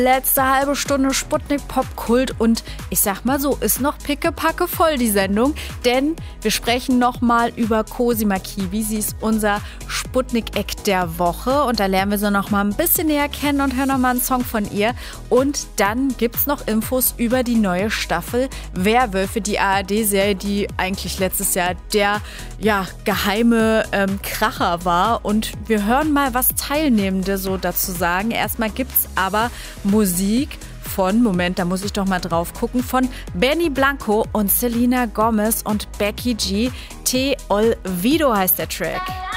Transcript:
Letzte halbe Stunde Sputnik Popkult und ich sag mal so, ist noch pickepacke voll die Sendung, denn wir sprechen nochmal über Cosima Kiwi. Sie ist unser Sputnik-Eck der Woche und da lernen wir sie nochmal ein bisschen näher kennen und hören nochmal einen Song von ihr. Und dann gibt's noch Infos über die neue Staffel Werwölfe, die ARD-Serie, die eigentlich letztes Jahr der geheime Kracher war. Und wir hören mal, was Teilnehmende so dazu sagen. Erstmal gibt's aber Musik von, Moment, da muss ich doch mal drauf gucken, von Benny Blanco und Selena Gomez und Becky G. Te Olvido heißt der Track.